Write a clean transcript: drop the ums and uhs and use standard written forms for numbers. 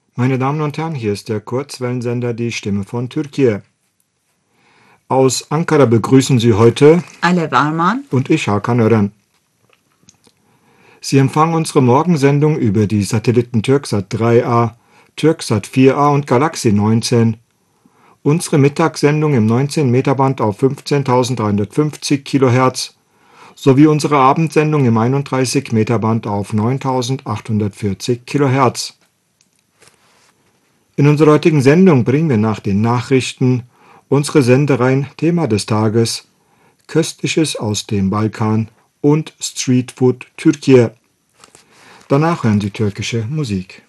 Meine Damen und Herren, hier ist der Kurzwellensender Die Stimme von Türkei. Aus Ankara begrüßen Sie heute Alev Arman und ich, Hakan Ören. Sie empfangen unsere Morgensendung über die Satelliten Türksat 3A, Türksat 4A und Galaxy 19. Unsere Mittagssendung im 19-Meter-Band auf 15.350 kHz sowie unsere Abendsendung im 31-Meter-Band auf 9.840 kHz. In unserer heutigen Sendung bringen wir nach den Nachrichten unsere Sendereihen Thema des Tages, Köstliches aus dem Balkan und Streetfood Türkei. Danach hören Sie türkische Musik.